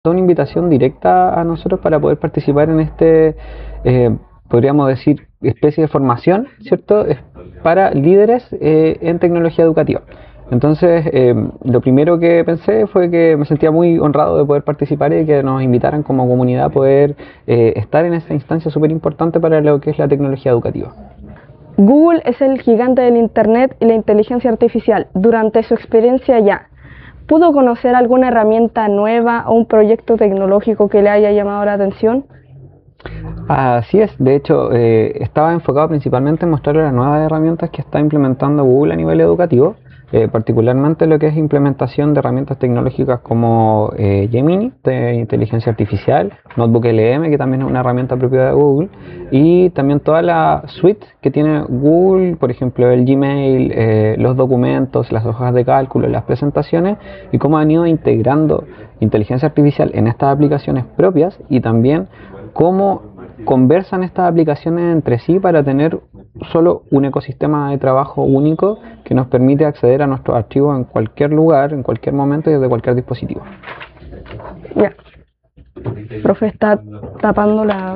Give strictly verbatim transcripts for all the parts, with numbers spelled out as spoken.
una invitación directa a nosotros para poder participar en este, eh, podríamos decir, especie de formación, ¿cierto? Es para líderes eh, en tecnología educativa. Entonces, eh, lo primero que pensé fue que me sentía muy honrado de poder participar y que nos invitaran como comunidad a poder eh, estar en esta instancia súper importante para lo que es la tecnología educativa. Google es el gigante del Internet y la inteligencia artificial. Durante su experiencia allá, ¿pudo conocer alguna herramienta nueva o un proyecto tecnológico que le haya llamado la atención? Así es, de hecho, eh, estaba enfocado principalmente en mostrarle las nuevas herramientas que está implementando Google a nivel educativo, eh, particularmente lo que es implementación de herramientas tecnológicas como eh, Gemini, de inteligencia artificial, Notebook L M, que también es una herramienta propia de Google, y también toda la suite que tiene Google, por ejemplo, el Gmail, eh, los documentos, las hojas de cálculo, las presentaciones, y cómo han ido integrando inteligencia artificial en estas aplicaciones propias y también cómo conversan estas aplicaciones entre sí para tener solo un ecosistema de trabajo único que nos permite acceder a nuestros archivos en cualquier lugar, en cualquier momento y desde cualquier dispositivo. Ya. Profe, está tapando la...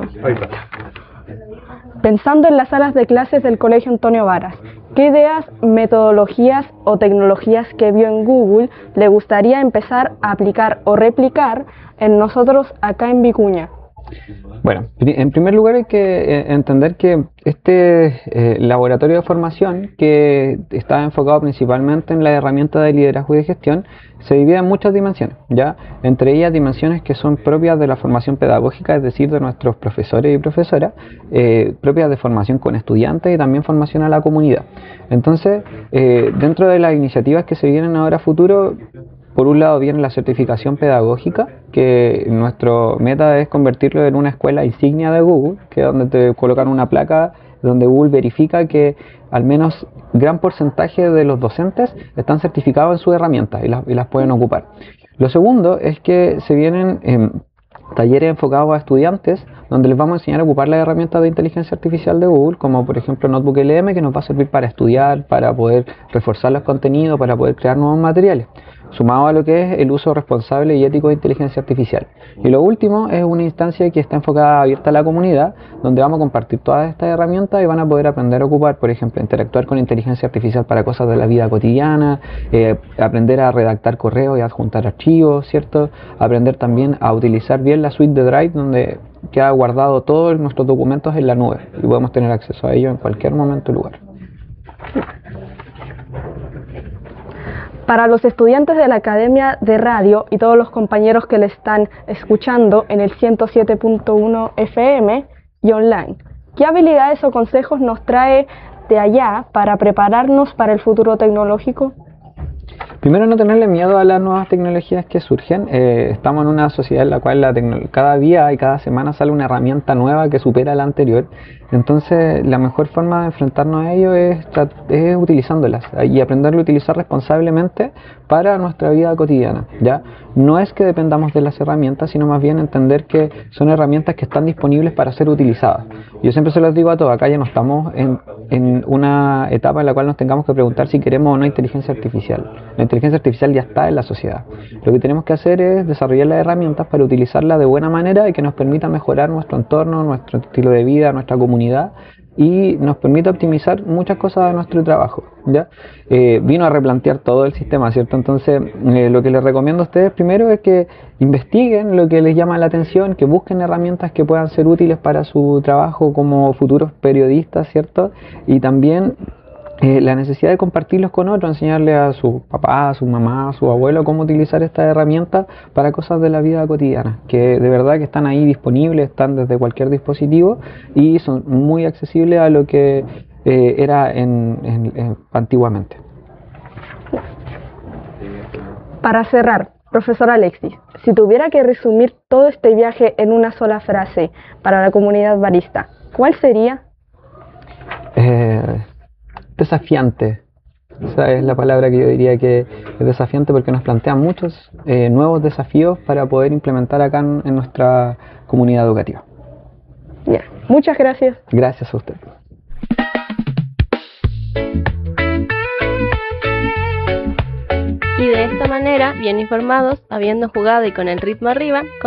Pensando en las salas de clases del Colegio Antonio Varas, ¿qué ideas, metodologías o tecnologías que vio en Google le gustaría empezar a aplicar o replicar en nosotros acá en Vicuña? Bueno, en primer lugar hay que eh, entender que este eh, laboratorio de formación, que está enfocado principalmente en la herramienta de liderazgo y de gestión, se divide en muchas dimensiones, ¿ya? Entre ellas dimensiones que son propias de la formación pedagógica, es decir, de nuestros profesores y profesoras, eh, propias de formación con estudiantes y también formación a la comunidad. Entonces, eh, dentro de las iniciativas que se vienen ahora a futuro, por un lado viene la certificación pedagógica, que nuestro meta es convertirlo en una escuela insignia de Google, que es donde te colocan una placa donde Google verifica que al menos gran porcentaje de los docentes están certificados en sus herramientas y las, y las pueden ocupar. Lo segundo es que se vienen eh, talleres enfocados a estudiantes donde les vamos a enseñar a ocupar las herramientas de inteligencia artificial de Google, como por ejemplo Notebook L M, que nos va a servir para estudiar, para poder reforzar los contenidos, para poder crear nuevos materiales, sumado a lo que es el uso responsable y ético de inteligencia artificial. Y lo último es una instancia que está enfocada abierta a la comunidad, donde vamos a compartir todas estas herramientas y van a poder aprender a ocupar, por ejemplo, interactuar con inteligencia artificial para cosas de la vida cotidiana, eh, aprender a redactar correos y adjuntar archivos, ¿cierto? Aprender también a utilizar bien la suite de Drive, donde queda guardado todos nuestros documentos en la nube y podemos tener acceso a ellos en cualquier momento y lugar. Para los estudiantes de la Academia de Radio y todos los compañeros que le están escuchando en el ciento siete punto uno F M y online, ¿qué habilidades o consejos nos trae de allá para prepararnos para el futuro tecnológico? Primero, no tenerle miedo a las nuevas tecnologías que surgen. Eh, estamos en una sociedad en la cual la cada día y cada semana sale una herramienta nueva que supera a la anterior. Entonces, la mejor forma de enfrentarnos a ello es, es utilizándolas y aprenderlo a utilizar responsablemente para nuestra vida cotidiana, ¿ya? No es que dependamos de las herramientas, sino más bien entender que son herramientas que están disponibles para ser utilizadas. Yo siempre se los digo a todos, acá ya no estamos en, en una etapa en la cual nos tengamos que preguntar si queremos o no inteligencia artificial. La inteligencia artificial ya está en la sociedad. Lo que tenemos que hacer es desarrollar las herramientas para utilizarla de buena manera y que nos permita mejorar nuestro entorno, nuestro estilo de vida, nuestra comunidad, y nos permite optimizar muchas cosas de nuestro trabajo, ¿ya? Eh, vino a replantear todo el sistema, ¿cierto? Entonces, eh, lo que les recomiendo a ustedes primero es que investiguen lo que les llama la atención, que busquen herramientas que puedan ser útiles para su trabajo como futuros periodistas, ¿cierto? Y también Eh, la necesidad de compartirlos con otros, enseñarle a su papá, a su mamá, a su abuelo cómo utilizar estas herramientas para cosas de la vida cotidiana, que de verdad que están ahí disponibles, están desde cualquier dispositivo y son muy accesibles a lo que eh, era en, en, en, antiguamente. Para cerrar, profesor Alexis, si tuviera que resumir todo este viaje en una sola frase para la comunidad varista, ¿cuál sería? Eh... Desafiante. Esa es la palabra que yo diría que es desafiante, porque nos plantean muchos eh, nuevos desafíos para poder implementar acá en, en nuestra comunidad educativa. Bien, muchas gracias. Gracias a usted. Y de esta manera, bien informados, habiendo jugado y con el ritmo arriba,